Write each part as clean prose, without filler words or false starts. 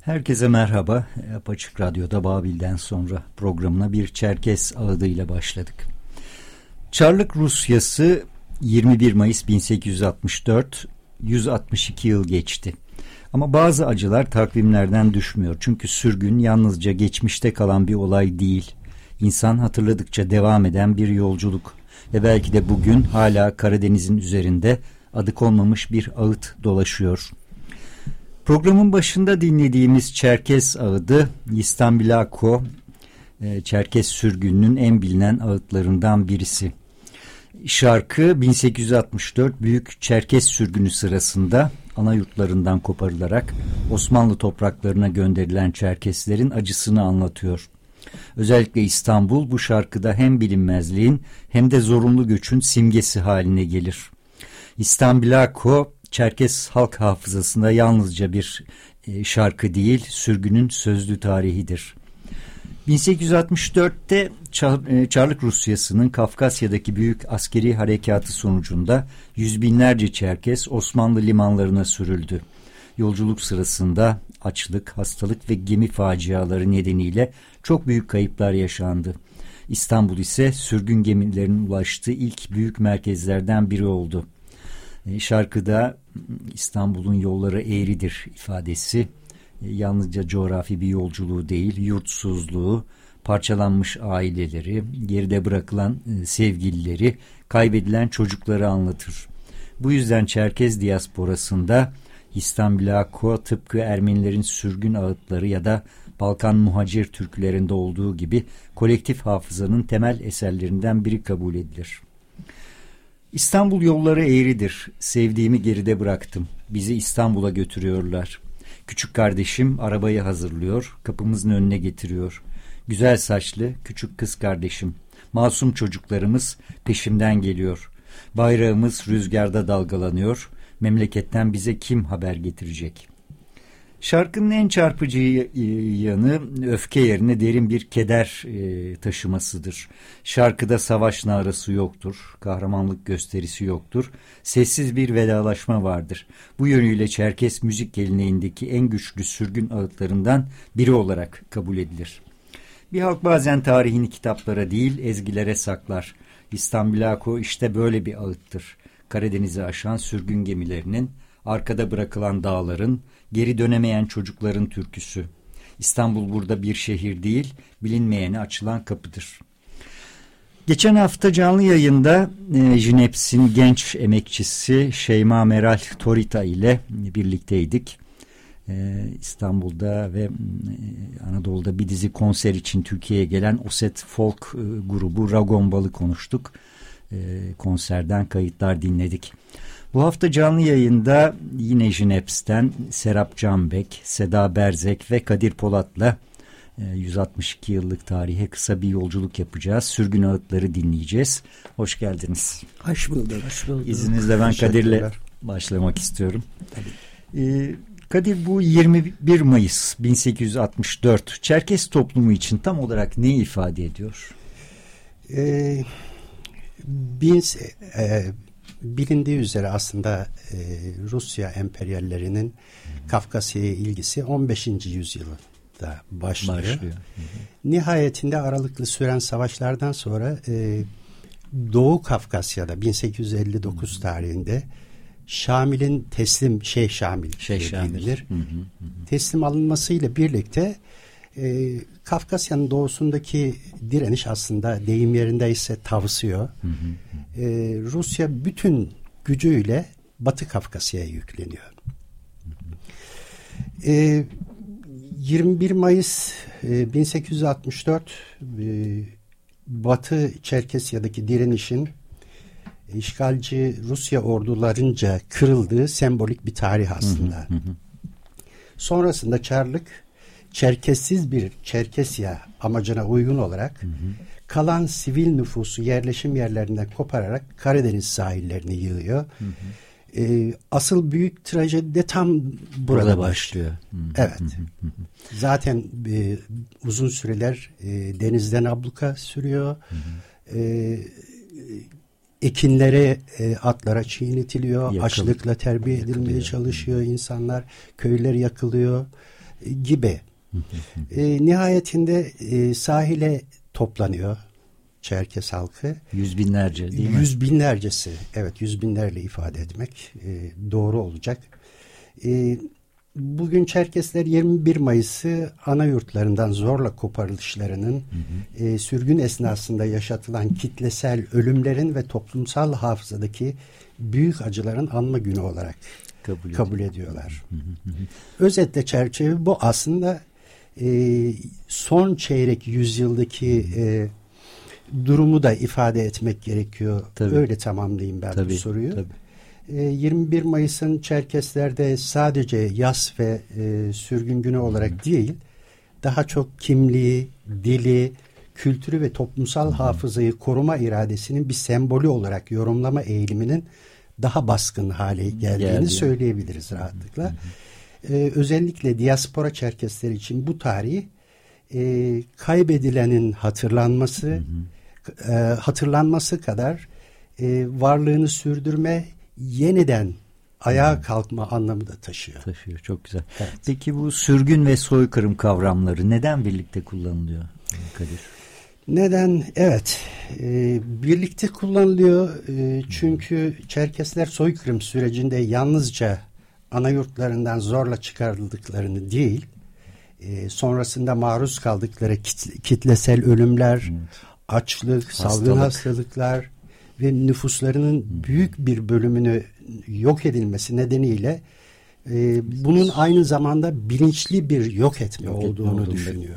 Herkese merhaba. Apaçık Radyo'da Babil'den sonra programına bir Çerkes ağıdıyla başladık. Çarlık Rusyası 21 Mayıs 1864, 162 yıl geçti. Ama bazı acılar takvimlerden düşmüyor. Çünkü sürgün yalnızca geçmişte kalan bir olay değil. İnsan hatırladıkça devam eden bir yolculuk. Ve belki de bugün hala Karadeniz'in üzerinde adı konmamış bir ağıt dolaşıyor. Programın başında dinlediğimiz Çerkes ağıdı Yistambilako, Çerkes sürgününün en bilinen ağıtlarından birisi. Şarkı 1864 Büyük Çerkes sürgünü sırasında ana yurtlarından koparılarak Osmanlı topraklarına gönderilen Çerkeslerin acısını anlatıyor. Özellikle İstanbul bu şarkıda hem bilinmezliğin hem de zorunlu göçün simgesi haline gelir. Yistambilako Çerkes halk hafızasında yalnızca bir şarkı değil, sürgünün sözlü tarihidir. 1864'te Çarlık Rusyası'nın Kafkasya'daki büyük askeri harekatı sonucunda yüz binlerce Çerkes Osmanlı limanlarına sürüldü. Yolculuk sırasında açlık, hastalık ve gemi faciaları nedeniyle çok büyük kayıplar yaşandı. İstanbul ise sürgün gemilerinin ulaştığı ilk büyük merkezlerden biri oldu. Şarkıda İstanbul'un yolları eğridir ifadesi yalnızca coğrafi bir yolculuğu değil, yurtsuzluğu, parçalanmış aileleri, geride bırakılan sevgilileri, kaybedilen çocukları anlatır. Bu yüzden Çerkez diasporasında Yistambilako tıpkı Ermenilerin sürgün ağıtları ya da Balkan muhacir türkülerinde olduğu gibi kolektif hafızanın temel eserlerinden biri kabul edilir. İstanbul yolları eğridir, sevdiğimi geride bıraktım, bizi İstanbul'a götürüyorlar. Küçük kardeşim arabayı hazırlıyor, kapımızın önüne getiriyor. Güzel saçlı küçük kız kardeşim, masum çocuklarımız peşimden geliyor. Bayrağımız rüzgarda dalgalanıyor, memleketten bize kim haber getirecek? Şarkının en çarpıcı yanı öfke yerine derin bir keder taşımasıdır. Şarkıda savaş narası yoktur, kahramanlık gösterisi yoktur, sessiz bir vedalaşma vardır. Bu yönüyle Çerkes müzik geleneğindeki en güçlü sürgün ağıtlarından biri olarak kabul edilir. Bir halk bazen tarihini kitaplara değil ezgilere saklar. Yistambilako işte böyle bir ağıttır. Karadeniz'i aşan sürgün gemilerinin, arkada bırakılan dağların, geri dönemeyen çocukların türküsü. İstanbul burada bir şehir değil, bilinmeyene açılan kapıdır. Geçen hafta canlı yayında Jineps'in genç emekçisi Şeyma Meral Torita ile birlikteydik. İstanbul'da ve Anadolu'da bir dizi konser için Türkiye'ye gelen Oset Folk grubu Ragombal'ı konuştuk. Konserden kayıtlar dinledik. Bu hafta canlı yayında yine Jineps'ten Serap Canbek, Seda Berzek ve Kadir Polat'la 162 yıllık tarihe kısa bir yolculuk yapacağız. Sürgün ağıtları dinleyeceğiz. Hoş geldiniz. Hoş bulduk. Hoş bulduk. İzninizle ben Kadir'le başlamak istiyorum. Kadir, bu 21 Mayıs 1864 Çerkes toplumu için tam olarak ne ifade ediyor? Bilindiği üzere aslında Rusya emperyallerinin Kafkasya'ya ilgisi 15. yüzyılda başlıyor. Nihayetinde aralıklı süren savaşlardan sonra Doğu Kafkasya'da 1859 tarihinde Şamil'in Şeyh Şamil denilir. Teslim alınmasıyla birlikte Kafkasya'nın doğusundaki direniş aslında deyim yerindeyse tavsıyor. Rusya bütün gücüyle Batı Kafkasya'ya yükleniyor. 21 Mayıs 1864 Batı Çerkesya'daki direnişin işgalci Rusya ordularınca kırıldığı sembolik bir tarih aslında. Sonrasında Çarlık Çerkessiz bir Çerkesya amacına uygun olarak kalan sivil nüfusu yerleşim yerlerinden kopararak Karadeniz sahillerini yığıyor. Asıl büyük trajedi de tam burada başlıyor. Evet. Zaten uzun süreler denizden abluka sürüyor. Ekinlere, atlara çiğnetiliyor. Açlıkla terbiye edilmeye çalışıyor insanlar. Köyler yakılıyor. gibi. Nihayetinde sahile toplanıyor Çerkes halkı. Yüz binlerce değil mi? Yüz binlercesi. Evet, yüz binlerle ifade etmek doğru olacak. Bugün Çerkesler 21 Mayıs'ı ana yurtlarından zorla koparılışlarının, sürgün esnasında yaşatılan kitlesel ölümlerin ve toplumsal hafızadaki büyük acıların anma günü olarak kabul ediyorlar. Özetle çerçeve bu. Aslında son çeyrek yüzyıldaki durumu da ifade etmek gerekiyor. Tabii. Öyle tamamlayayım ben bu soruyu. Tabii. 21 Mayıs'ın Çerkeslerde sadece yas ve sürgün günü olarak değil, daha çok kimliği, dili, kültürü ve toplumsal hafızayı koruma iradesinin bir sembolü olarak yorumlama eğiliminin daha baskın hale geldiğini söyleyebiliriz rahatlıkla. Özellikle diaspora Çerkesleri için bu tarih kaybedilenin hatırlanması kadar varlığını sürdürme, yeniden ayağa kalkma anlamı da taşıyor. Çok güzel. Evet. Peki bu sürgün ve soykırım kavramları neden birlikte kullanılıyor Kadir? Neden? Evet. Birlikte kullanılıyor. Çünkü Çerkesler soykırım sürecinde yalnızca ana yurtlarından zorla çıkarıldıklarını değil, sonrasında maruz kaldıkları kitlesel ölümler, açlık, salgın hastalıklar ve nüfuslarının büyük bir bölümünü yok edilmesi nedeniyle bunun aynı zamanda bilinçli bir yok etme olduğunu düşünüyor.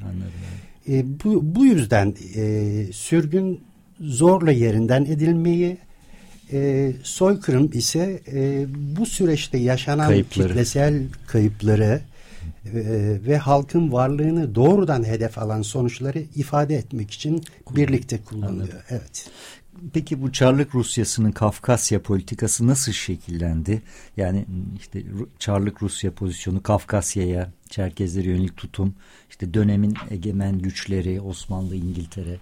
Bu yüzden sürgün zorla yerinden edilmeyi, soykırım ise bu süreçte yaşanan kitlesel kayıpları ve halkın varlığını doğrudan hedef alan sonuçları ifade etmek için birlikte kullanılıyor. Anladım. Evet. Peki bu Çarlık Rusyası'nın Kafkasya politikası nasıl şekillendi? Yani işte Çarlık Rusya pozisyonu, Kafkasya'ya, Çerkezlere yönelik tutum, işte dönemin egemen güçleri, Osmanlı, İngiltere.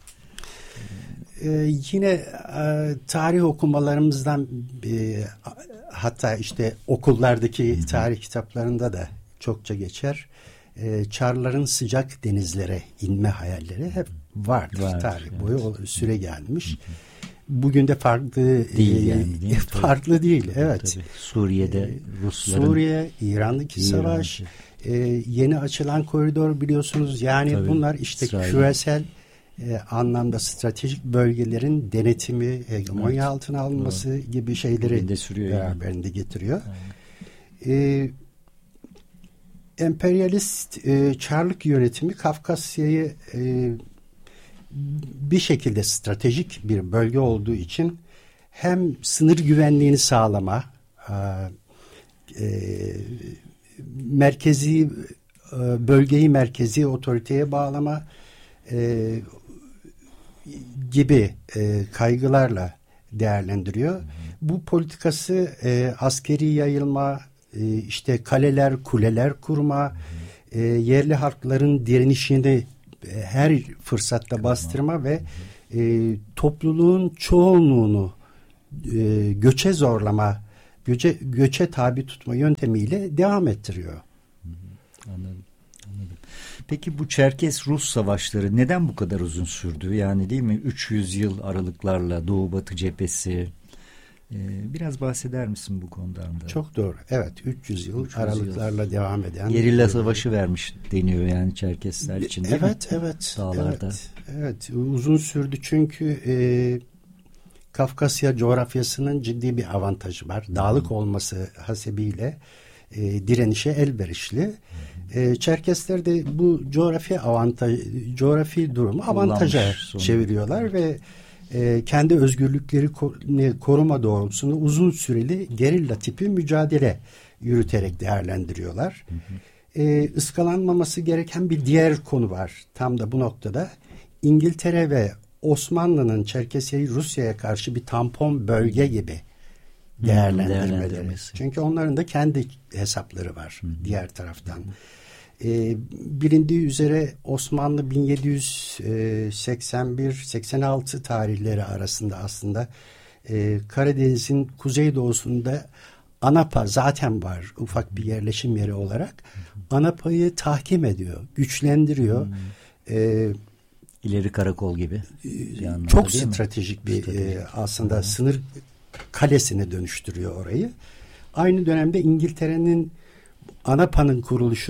Yine tarih okumalarımızdan hatta işte okullardaki tarih kitaplarında da çokça geçer. Çarların sıcak denizlere inme hayalleri hep vardır. Tarih boyu süre gelmiş. Bugün de farklı değil, farklı değil. Evet. Tabii. Suriye'de Rusların, Suriye, İran'daki savaş, yeni açılan koridor biliyorsunuz. Yani tabii, bunlar işte küresel anlamda stratejik bölgelerin denetimi, hegemonya altına alınması gibi şeyleri beraberinde getiriyor. Emperyalist Çarlık yönetimi Kafkasya'yı bir şekilde stratejik bir bölge olduğu için hem sınır güvenliğini sağlama, bölgeyi merkezi otoriteye bağlama gibi kaygılarla değerlendiriyor. Bu politikası askeri yayılma, işte kaleler, kuleler kurma, yerli halkların direnişini her fırsatta bastırma ve topluluğun çoğunluğunu göçe zorlama, göçe tabi tutma yöntemiyle devam ettiriyor. Anladım. Peki bu Çerkes-Rus savaşları neden bu kadar uzun sürdü? Yani değil mi? 300 yıl aralıklarla Doğu Batı cephesi. Biraz bahseder misin bu konudan da? Çok doğru. Evet, 300 yıl aralıklarla devam eden. Gerilla savaşı vermiş deniyor yani Çerkesler için değil mi? Evet. Dağlarda. Evet, uzun sürdü çünkü Kafkasya coğrafyasının ciddi bir avantajı var. Dağlık olması hasebiyle direnişe elverişli. Çerkesler de bu coğrafi durumu avantaja çeviriyorlar ve kendi özgürlükleri koruma doğrultusunda uzun süreli gerilla tipi mücadele yürüterek değerlendiriyorlar. Iskalanmaması gereken bir diğer konu var. Tam da bu noktada İngiltere ve Osmanlı'nın Çerkesya'yı Rusya'ya karşı bir tampon bölge gibi değerlendirmeleri. Çünkü onların da kendi hesapları var diğer taraftan. Bilindiği üzere Osmanlı 1781-86 tarihleri arasında aslında Karadeniz'in kuzeydoğusunda Anapa zaten var ufak bir yerleşim yeri olarak. Anapa'yı tahkim ediyor, güçlendiriyor. İleri karakol gibi. Çok stratejik bir aslında sınır kalesine dönüştürüyor orayı. Aynı dönemde İngiltere'nin Anapa'nın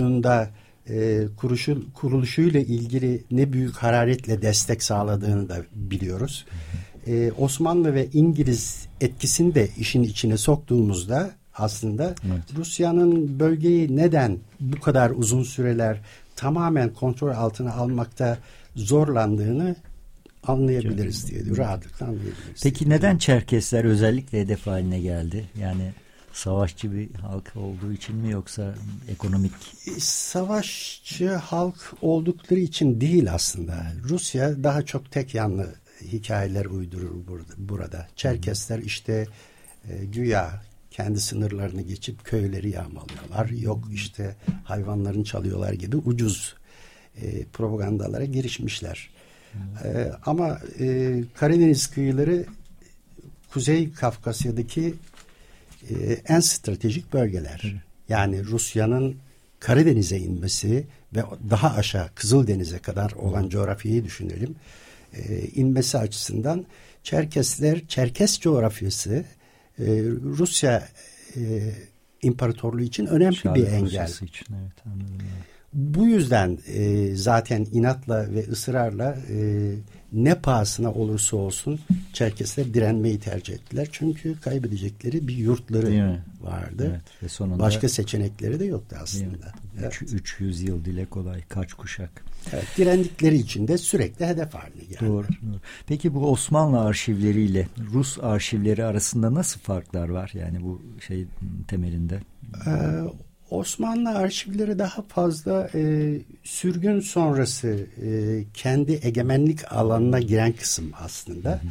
kuruluşuyla ilgili ne büyük hararetle destek sağladığını da biliyoruz. Osmanlı ve İngiliz etkisini de işin içine soktuğumuzda aslında Rusya'nın bölgeyi neden bu kadar uzun süreler tamamen kontrol altına almakta zorlandığını anlayabiliriz diye, rahatlıkla anlayabiliriz. Peki neden Çerkesler özellikle hedef haline geldi? Yani savaşçı bir halk olduğu için mi yoksa ekonomik? Savaşçı halk oldukları için değil aslında. Rusya daha çok tek yanlı hikayeler uydurur burada. Çerkesler işte güya kendi sınırlarını geçip köyleri yağmalıyorlar. Yok işte hayvanlarını çalıyorlar gibi ucuz propagandalara girişmişler. Ama Karadeniz kıyıları Kuzey Kafkasya'daki en stratejik bölgeler. Yani Rusya'nın Karadeniz'e inmesi ve daha aşağı Kızıldeniz'e kadar olan coğrafyayı düşünelim. İnmesi açısından Çerkes coğrafyası Rusya İmparatorluğu için önemli bir engel. Için, evet, anladım. Bu yüzden zaten inatla ve ısrarla ne pahasına olursa olsun Çerkesler direnmeyi tercih ettiler. Çünkü kaybedecekleri bir yurtları vardı. Evet, ve sonunda başka seçenekleri de yoktu aslında. 300 yıl dile kolay, kaç kuşak. Evet, direndikleri için de sürekli hedef haline geldi. Doğru. Peki bu Osmanlı arşivleriyle Rus arşivleri arasında nasıl farklar var? Yani bu şey temelinde. Osmanlı arşivleri daha fazla sürgün sonrası kendi egemenlik alanına giren kısım aslında.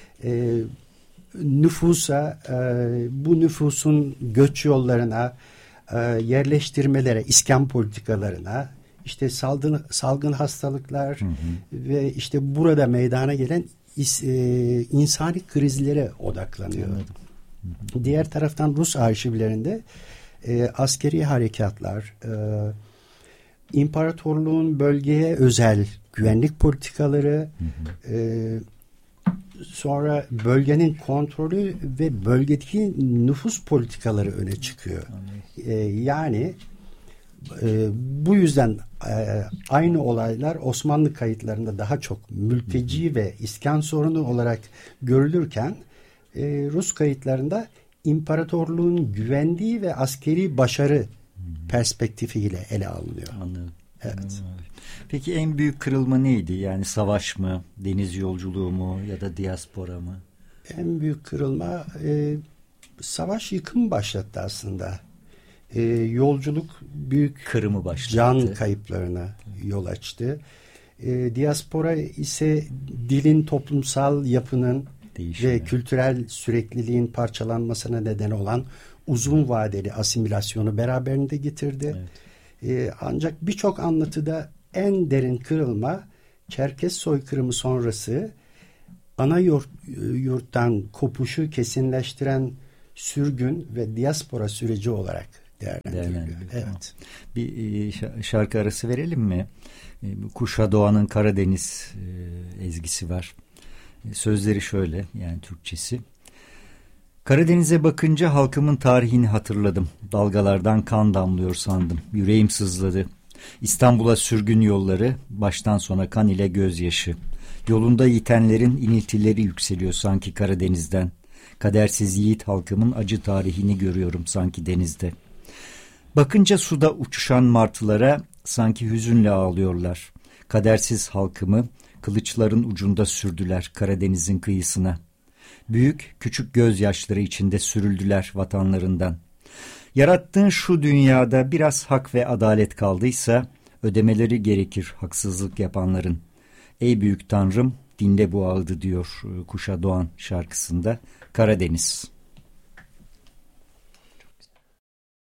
Nüfusa, bu nüfusun göç yollarına, yerleştirmelere, iskan politikalarına, işte salgın hastalıklar ve işte burada meydana gelen insani krizlere odaklanıyor. Diğer taraftan Rus arşivlerinde askeri harekatlar, imparatorluğun bölgeye özel güvenlik politikaları, sonra bölgenin kontrolü ve bölgedeki nüfus politikaları öne çıkıyor. Yani bu yüzden aynı olaylar Osmanlı kayıtlarında daha çok mülteci ve iskan sorunu olarak görülürken Rus kayıtlarında imparatorluğun güvenliği ve askeri başarı perspektifiyle ele alınıyor. Anladım. Evet. Peki en büyük kırılma neydi? Yani savaş mı, deniz yolculuğu mu ya da diaspora mı? En büyük kırılma savaş yıkım başlattı aslında. Yolculuk büyük kırımı başlattı. Can kayıplarına yol açtı. Diaspora ise dilin, toplumsal yapının ve kültürel sürekliliğin parçalanmasına neden olan uzun vadeli asimilasyonu beraberinde getirdi. Evet. Ancak birçok anlatıda en derin kırılma Çerkes soykırımı sonrası ana yurttan kopuşu kesinleştiren sürgün ve diaspora süreci olarak değerlendiriliyor. Evet. Bir şarkı arası verelim mi? Kuşa Doğan'ın Karadeniz ezgisi var. Sözleri şöyle, yani Türkçesi. Karadeniz'e bakınca halkımın tarihini hatırladım. Dalgalardan kan damlıyor sandım. Yüreğim sızladı. İstanbul'a sürgün yolları, baştan sona kan ile gözyaşı. Yolunda yitenlerin iniltileri yükseliyor sanki Karadeniz'den. Kadersiz yiğit halkımın acı tarihini görüyorum sanki denizde. Bakınca suda uçuşan martılara sanki hüzünle ağlıyorlar. Kadersiz halkımı kılıçların ucunda sürdüler Karadeniz'in kıyısına. Büyük küçük gözyaşları içinde sürüldüler vatanlarından. Yarattığın şu dünyada biraz hak ve adalet kaldıysa ödemeleri gerekir haksızlık yapanların. Ey büyük Tanrım dinle bu ağıdı diyor Kuşa Doğan şarkısında Karadeniz.